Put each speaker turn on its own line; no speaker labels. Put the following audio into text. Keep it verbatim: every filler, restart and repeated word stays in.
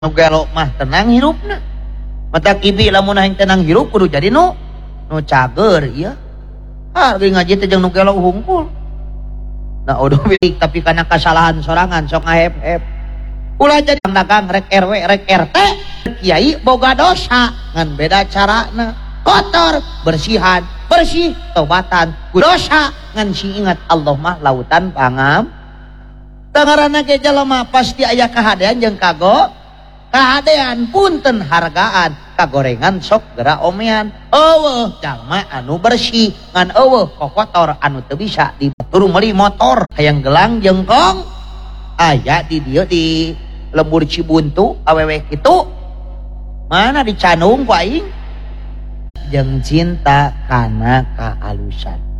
Nu gelo mah tenang hirupna. Mata kibi lamun hayang tenang hirup kudu jadi nu nu cager ieu. Ah, geus ngaji teh jeung nu gelo hungkul. Nah, udah bilik tapi karena kesalahan sorangan sok ngahep-hep. Ulah jadi dagang rek R W rek R T, kiai boga dosa ngan beda carana. Kotor bersihan, bersih taubatan. Dosa ngan si ingat Allah mah lautan pangam. Tangarana ge jalema pasti aya kahadean jeung kago. Kahadean punten hargaan kagorengan sok geura omean. Eueuh jalma anu bersih ngan eueuh kokotor anu teu bisa dibatur meuli motor hayang gelang jengkong aya di dieu di lembur Cibuntu awewe kitu mana dicanung ku aing jeung cinta kana kaalusan.